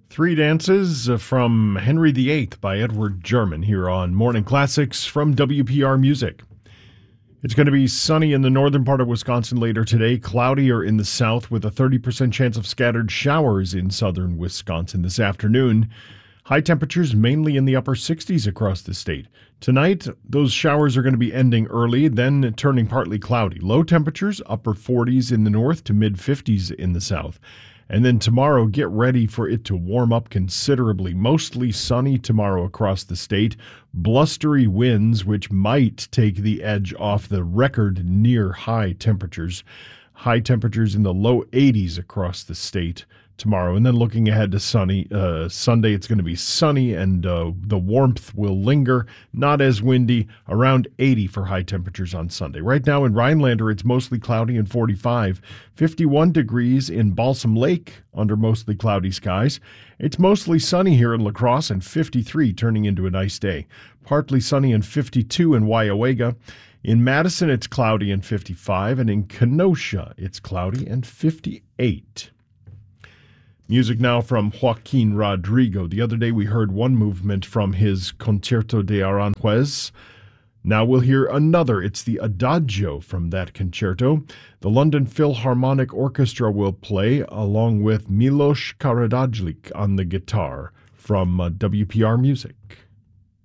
Three Dances from Henry VIII by Edward German here on Morning Classics from WPR Music. It's going to be sunny in the northern part of Wisconsin later today, cloudier in the south with a 30% chance of scattered showers in southern Wisconsin this afternoon. High temperatures mainly in the upper 60s across the state. Tonight, those showers are going to be ending early, then turning partly cloudy. Low temperatures, upper 40s in the north to mid 50s in the south. And then tomorrow, get ready for it to warm up considerably. Mostly sunny tomorrow across the state. Blustery winds, which might take the edge off the record near high temperatures. High temperatures in the low 80s across the state tomorrow. And then looking ahead to Sunday, it's going to be sunny and the warmth will linger. Not as windy, around 80 for high temperatures on Sunday. Right now in Rhinelander, it's mostly cloudy and 45. 51 degrees in Balsam Lake under mostly cloudy skies. It's mostly sunny here in La Crosse and 53 turning into a nice day. Partly sunny and 52 in Weyauwega. In Madison, it's cloudy and 55. And in Kenosha, it's cloudy and 58. Music now from Joaquin Rodrigo. The other day we heard one movement from his Concierto de Aranjuez. Now we'll hear another. It's the Adagio from that concerto. The London Philharmonic Orchestra will play along with Milos Karadzic on the guitar from WPR Music.